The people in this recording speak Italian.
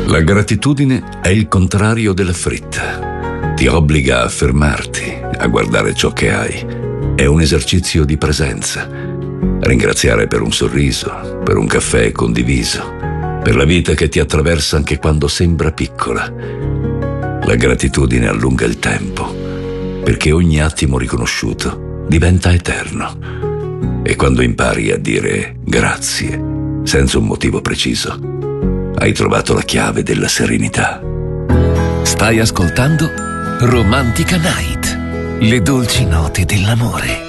La gratitudine è il contrario della fretta. Ti obbliga a fermarti, a guardare ciò che hai. È un esercizio di presenza. Ringraziare per un sorriso, per un caffè condiviso, per la vita che ti attraversa anche quando sembra piccola. La gratitudine allunga il tempo, perché ogni attimo riconosciuto diventa eterno. E quando impari a dire grazie, senza un motivo preciso, hai trovato la chiave della serenità. Stai ascoltando Romantica Night, le dolci note dell'amore.